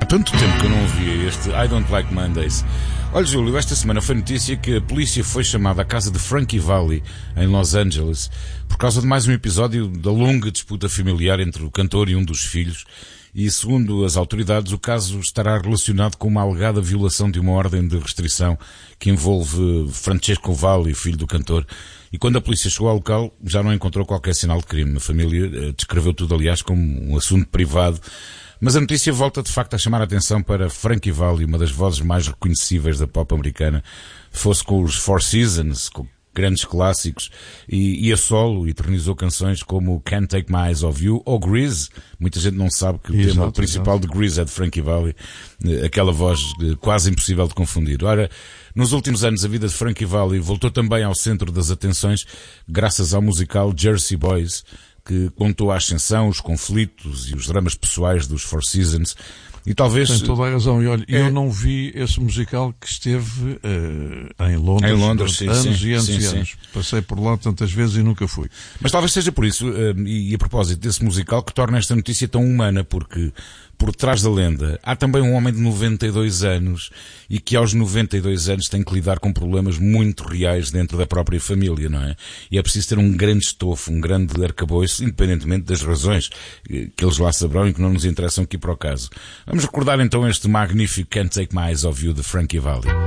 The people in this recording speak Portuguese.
tanto tempo que eu não ouvia este I Don't Like Mondays. Olha, Júlio, esta semana foi notícia que a polícia foi chamada à casa de Frankie Valli, em Los Angeles, por causa de mais um episódio da longa disputa familiar entre o cantor e um dos filhos. E, segundo as autoridades, o caso estará relacionado com uma alegada violação de uma ordem de restrição que envolve Francesco Valli, filho do cantor. E quando a polícia chegou ao local, já não encontrou qualquer sinal de crime. A família descreveu tudo, aliás, como um assunto privado. Mas a notícia volta, de facto, a chamar a atenção para Frankie Valli, uma das vozes mais reconhecíveis da pop americana. Fosse com os Four Seasons, com grandes clássicos, e a solo eternizou canções como Can't Take My Eyes Off You ou Grease. Muita gente não sabe que o tema principal de Grease é de Frankie Valli, aquela voz quase impossível de confundir. Ora, nos últimos anos a vida de Frankie Valli voltou também ao centro das atenções graças ao musical Jersey Boys, que contou a ascensão, os conflitos e os dramas pessoais dos Four Seasons. E talvez... Tem toda a razão. E olha, eu não vi esse musical que esteve em Londres, sim, anos sim, e anos sim, e sim. anos. Passei por lá tantas vezes e nunca fui. Mas talvez seja por isso, e a propósito desse musical, que torna esta notícia tão humana, porque por trás da lenda há também um homem de 92 anos e que aos 92 anos tem que lidar com problemas muito reais dentro da própria família, não é? E é preciso ter um grande estofo, um grande arcabouço, independentemente das razões que eles lá saberão e que não nos interessam aqui para o caso. Vamos recordar então este magnífico Can't Take My Eyes Off You de Frankie Valli.